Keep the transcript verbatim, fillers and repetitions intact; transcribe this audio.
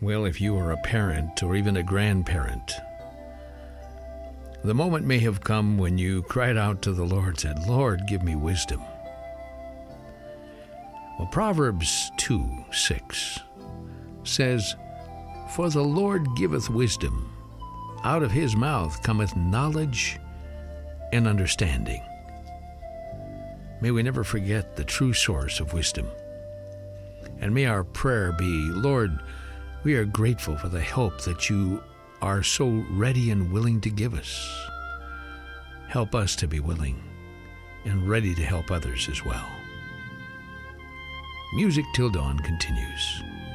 Well, if you are a parent or even a grandparent, the moment may have come when you cried out to the Lord and said, Lord, give me wisdom. Well, Proverbs two six says, For the Lord giveth wisdom, out of his mouth cometh knowledge and understanding. May we never forget the true source of wisdom. And may our prayer be, Lord, we are grateful for the help that you are so ready and willing to give us. Help us to be willing and ready to help others as well. Music Till Dawn continues.